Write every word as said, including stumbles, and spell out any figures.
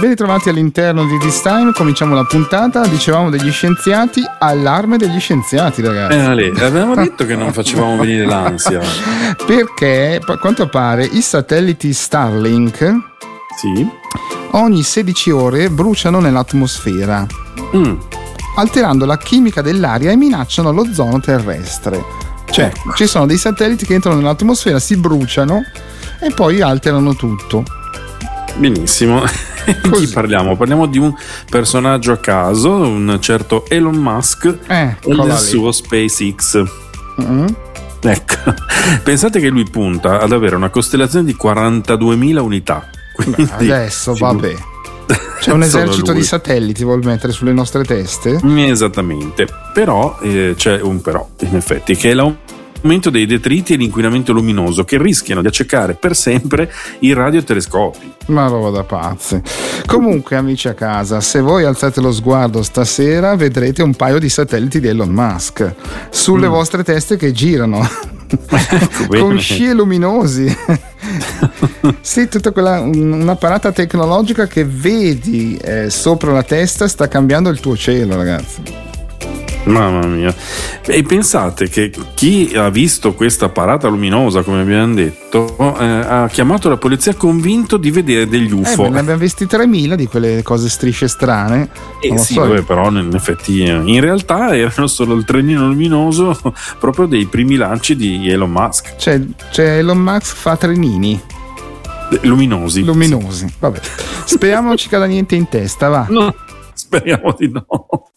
Ben ritrovati all'interno di This Time, cominciamo la puntata. Dicevamo degli scienziati, allarme degli scienziati, ragazzi. Eh, Ale, avevamo detto che non facevamo venire l'ansia. Perché, a quanto pare, i satelliti Starlink sì. ogni sedici ore bruciano nell'atmosfera, mm. alterando la chimica dell'aria e minacciano l'ozono terrestre. Cioè, ecco. Ci sono dei satelliti che entrano nell'atmosfera, si bruciano e poi alterano tutto. Benissimo. Di chi parliamo? Parliamo di un personaggio a caso, un certo Elon Musk eh, e del suo SpaceX. Mm-hmm. Ecco, pensate che lui punta ad avere una costellazione di quarantaduemila unità. Beh, adesso vabbè, c'è un esercito di satelliti vuol mettere sulle nostre teste. Esattamente, però eh, c'è un però in effetti, che è l'aumento dei detriti e l'inquinamento luminoso che rischiano di accecare per sempre i radiotelescopi. Ma roba da pazzi. Comunque, amici a casa, se voi alzate lo sguardo stasera vedrete un paio di satelliti di Elon Musk sulle mm. vostre teste che girano ecco, con scie luminosi. Sì, tutta quella una parata tecnologica che vedi eh, sopra la testa sta cambiando il tuo cielo, ragazzi. Mamma mia. E pensate che chi ha visto questa parata luminosa, come abbiamo detto, eh, ha chiamato la polizia convinto di vedere degli U F O. Eh, ne abbiamo visti tremila di quelle cose strisce strane. Eh sì, so. vabbè, però in effetti in realtà erano solo il trenino luminoso proprio dei primi lanci di Elon Musk. Cioè, cioè Elon Musk fa trenini luminosi. Luminosi, sì. Vabbè. Speriamo non ci cada niente in testa, va. No, speriamo di no.